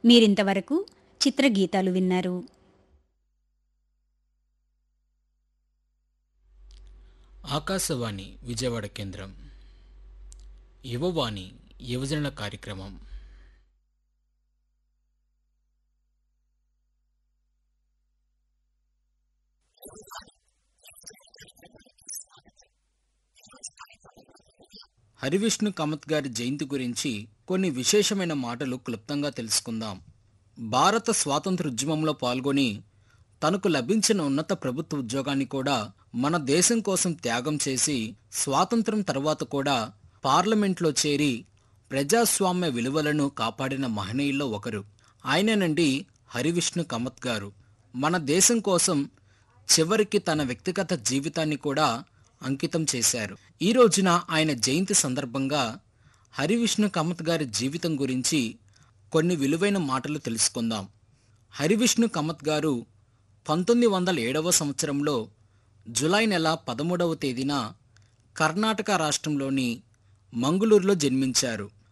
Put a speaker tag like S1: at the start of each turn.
S1: మీరింతవరకు చిత్రగీతాలు విన్నారు.
S2: ఆకాశవాణి విజయవాడ కేంద్రం. యువవాణి యువజనుల కార్యక్రమం. హరివిష్ణు కామత్ గారి జయంతి గురించి కొన్ని విశేషమైన మాటలు క్లుప్తంగా తెలుసుకుందాం. భారత స్వాతంత్ర ఉద్యమంలో పాల్గొని తనకు లభించిన ఉన్నత ప్రభుత్వ ఉద్యోగాన్ని కూడా మన దేశం కోసం త్యాగం చేసి స్వాతంత్రం తర్వాత కూడా పార్లమెంట్లో చేరి ప్రజాస్వామ్య విలువలను కాపాడిన మహనీయుల్లో ఒకరు. ఆయనేనండి హరివిష్ణు కామత్ గారు. మన దేశం కోసం చివరికి తన వ్యక్తిగత జీవితాన్ని కూడా అంకితం చేశారు. ఈ రోజున ఆయన జయంతి సందర్భంగా హరివిష్ణు కామత్ గారి జీవితం గురించి కొన్ని విలువైన మాటలు తెలుసుకుందాం. హరివిష్ణు కామత్ గారు 1907వ సంవత్సరంలో జులై నెల 13వ తేదీన కర్ణాటక రాష్ట్రంలోని మంగళూరులో జన్మించారు.